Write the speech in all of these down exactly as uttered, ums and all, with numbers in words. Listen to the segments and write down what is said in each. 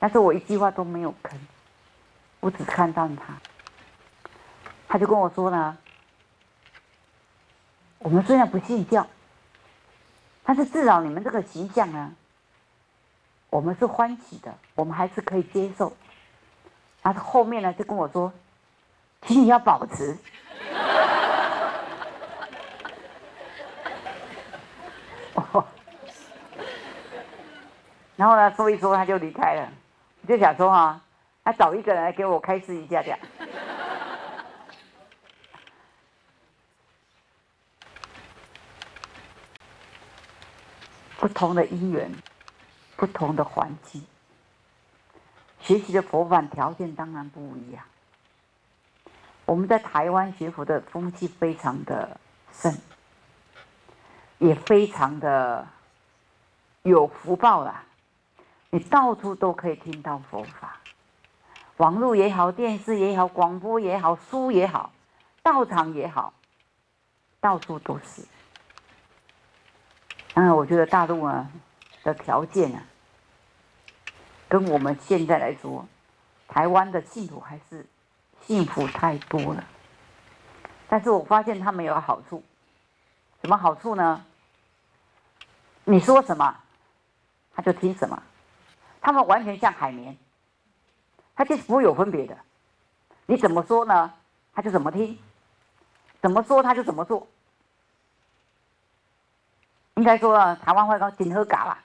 但是我一句话都没有吭，我只看到他，他就跟我说呢，我们虽然不信教，但是至少你们这个形象呢，我们是欢喜的，我们还是可以接受。然后后面呢就跟我说，请你要保持。哦，然后呢说一说他就离开了，我就想说啊，他找一个人来给我开示一下这样。不同的因缘，不同的环境，学习的佛法条件当然不一样。我们在台湾学佛的风气非常的盛，也非常的有福报啦。你到处都可以听到佛法，网络也好，电视也好，广播也好，书也好，道场也好，到处都是。当然，我觉得大陆呢的条件呢、啊，跟我们现在来说，台湾的信徒还是幸福太多了。但是我发现他们有个好处，什么好处呢？你说什么，他就听什么。他们完全像海绵，他就是不会有分别的。你怎么说呢，他就怎么听；怎么说他就怎么做。应该说啊，台湾话讲真好教啦。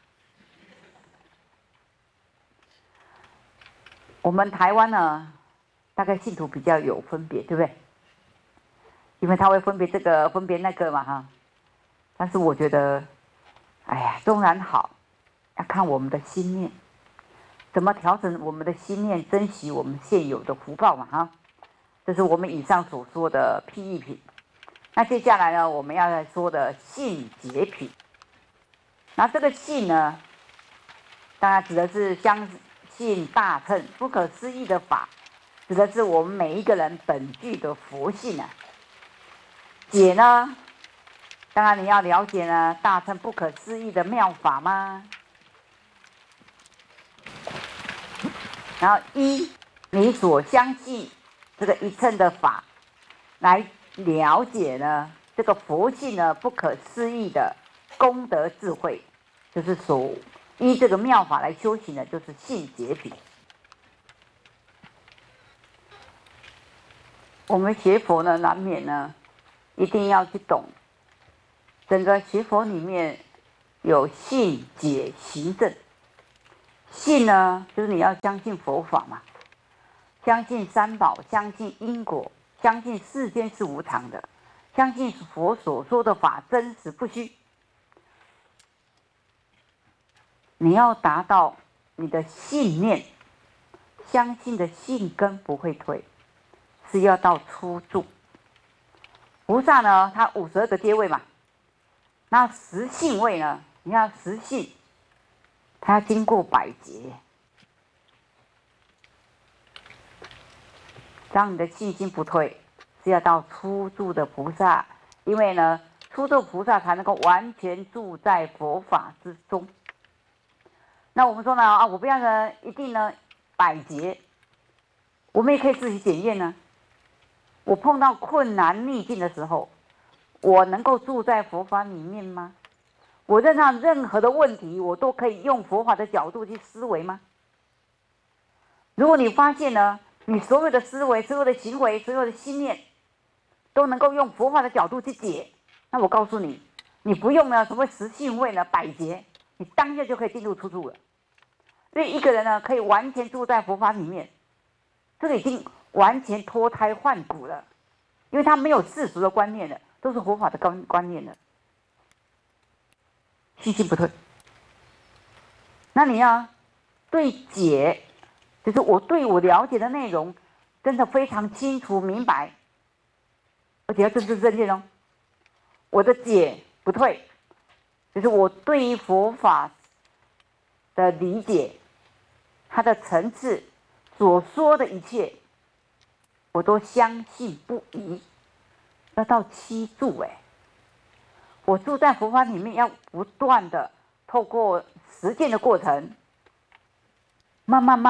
我们台湾呢，大概信徒比较有分别，对不对？因为他会分别这个，分别那个嘛，哈。但是我觉得，哎呀，纵然好，要看我们的心念，怎么调整我们的心念，珍惜我们现有的福报嘛，哈。这是我们以上所说的譬喻品。那接下来呢，我们要来说的信解品。那这个信呢，当然指的是相信大乘不可思议的法，指的是我们每一个人本具的佛性啊。解呢，当然你要了解呢大乘不可思议的妙法吗？然后依你所相信这个一乘的法来了解呢这个佛性呢不可思议的功德智慧，就是所依这个妙法来修行的，就是信解品。我们学佛呢，难免呢一定要去懂，整个学佛里面有信解行证。信呢，就是你要相信佛法嘛，相信三宝，相信因果，相信世间是无常的，相信佛所说的法真实不虚。你要达到你的信念，相信的信根不会退，是要到初住。菩萨呢，他五十二个阶位嘛，那十信位呢，你要十信，他要经过百劫，让你的信心不退，是要到初住的菩萨，因为呢，初住菩萨才能够完全住在佛法之中。那我们说呢，啊，我不要呢，一定呢，百劫，我们也可以自己检验呢。我碰到困难逆境的时候，我能够住在佛法里面吗？我认上任何的问题，我都可以用佛法的角度去思维吗？如果你发现呢，你所有的思维、所有的行为、所有的心念，都能够用佛法的角度去解，那我告诉你，你不用呢什么十信位呢百劫，你当下就可以进入初住了。所以一个人呢，可以完全住在佛法里面，这个已经完全脱胎换骨了，因为他没有世俗的观念了，都是佛法的观观念了，信心不退。那你要对解，就是我对我了解的内容，真的非常清楚明白，而且要真知正见哦。我的解不退，就是我对于佛法的理解，它的层次所说的一切，我都相信不疑。要到七住哎，我住在佛法里面，要不断的透过实践的过程，慢慢慢。